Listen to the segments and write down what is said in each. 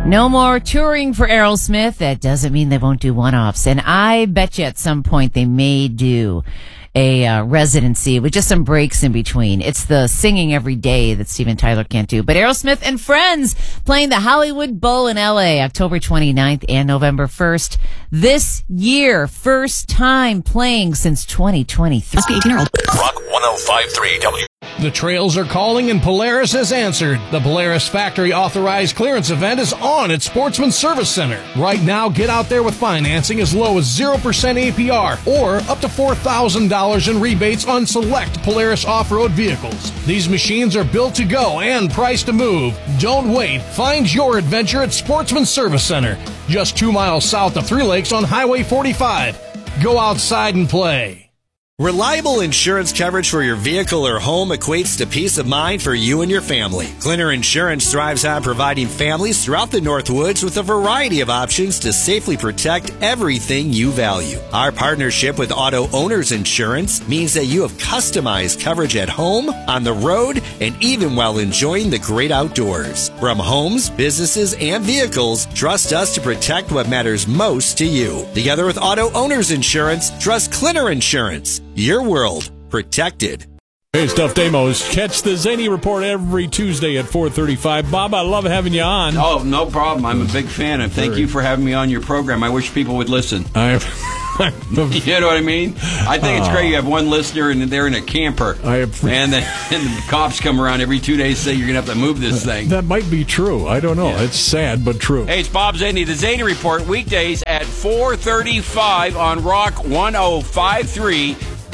No more touring for Aerosmith. That doesn't mean they won't do one-offs. And I bet you at some point they may do a residency with just some breaks in between. It's the singing every day that Steven Tyler can't do. But Aerosmith and Friends playing the Hollywood Bowl in L.A. October 29th and November 1st. This year, first time playing since 2023. Must be 18-year-old. Rock 105.3 W. The trails are calling and Polaris has answered. The Polaris Factory Authorized Clearance event is on at Sportsman Service Center. Right now, get out there with financing as low as 0% APR or up to $4,000 in rebates on select Polaris off-road vehicles. These machines are built to go and priced to move. Don't wait. Find your adventure at Sportsman Service Center, just 2 miles south of Three Lakes on Highway 45. Go outside and play. Reliable insurance coverage for your vehicle or home equates to peace of mind for you and your family. Clinner Insurance thrives on providing families throughout the Northwoods with a variety of options to safely protect everything you value. Our partnership with Auto Owners Insurance means that you have customized coverage at home, on the road, and even while enjoying the great outdoors. From homes, businesses, and vehicles, trust us to protect what matters most to you. Together with Auto Owners Insurance, trust Clinner Insurance. Your world protected. Hey, Stuff Demos. Catch the Zany Report every Tuesday at 4:35. Bob, I love having you on. Oh, no problem. I'm a big fan, and thank you for having me on your program. I wish people would listen. You know what I mean? I think it's great. You have one listener, and they're in a camper. And the cops come around every 2 days and say, you're going to have to move this thing. That might be true. I don't know. Yeah. It's sad, but true. Hey, it's Bob Zany. The Zany Report, weekdays at 4:35 on Rock 105.3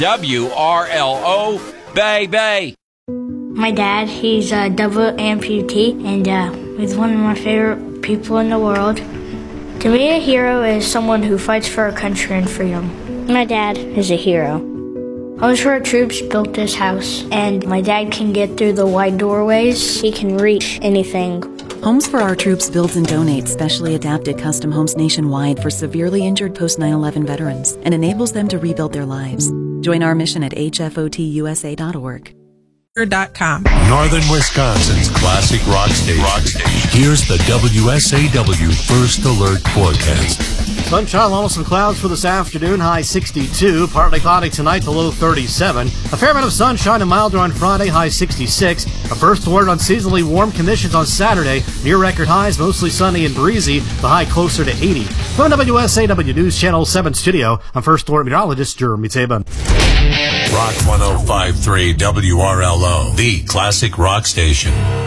WRLO. Bay. My dad, he's a double amputee, and he's one of my favorite people in the world. To me, a hero is someone who fights for our country and freedom. My dad is a hero. Homes for Our Troops built this house, and my dad can get through the wide doorways. He can reach anything. Homes for Our Troops builds and donates specially adapted custom homes nationwide for severely injured post-9/11 veterans and enables them to rebuild their lives. Join our mission at hfotusa.org. Northern Wisconsin's classic rock station. Here's the WSAW First Alert forecast. Sunshine along with some clouds for this afternoon, high 62. Partly cloudy tonight, the low 37. A fair amount of sunshine and milder on Friday, high 66. A first alert on seasonally warm conditions on Saturday. Near record highs, mostly sunny and breezy. The high closer to 80. From WSAW News Channel 7 studio, I'm First Alert meteorologist Jeremy Tabin. Rock 105.3 WRLO, the classic rock station.